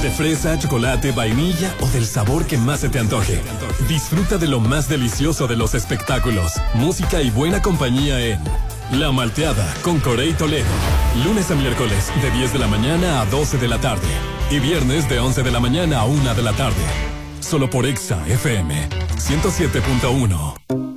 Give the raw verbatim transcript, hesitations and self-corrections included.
De fresa, chocolate, vainilla o del sabor que más se te antoje. Disfruta de lo más delicioso de los espectáculos, música y buena compañía en La Malteada con Corey Toledo. Lunes a miércoles de diez de la mañana a doce de la tarde. Y viernes de once de la mañana a una de la tarde. Solo por Exa F M ciento siete punto uno.